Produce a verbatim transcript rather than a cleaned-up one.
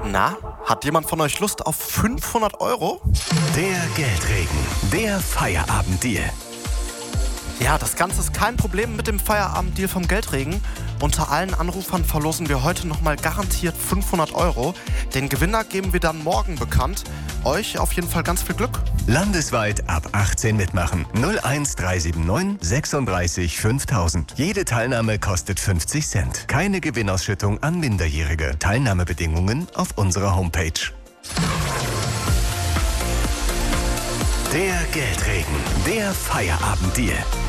Na, hat jemand von euch Lust auf fünfhundert Euro? Der Geldregen, der Feierabenddeal. Ja, das Ganze ist kein Problem mit dem Feierabenddeal vom Geldregen. Unter allen Anrufern verlosen wir heute nochmal garantiert fünfhundert Euro. Den Gewinner geben wir dann morgen bekannt. Euch auf jeden Fall ganz viel Glück. Landesweit ab achtzehn mitmachen. null eins drei sieben neun sechsunddreißig fünftausend. Jede Teilnahme kostet fünfzig Cent. Keine Gewinnausschüttung an Minderjährige. Teilnahmebedingungen auf unserer Homepage. Der Geldregen, der Feierabenddeal.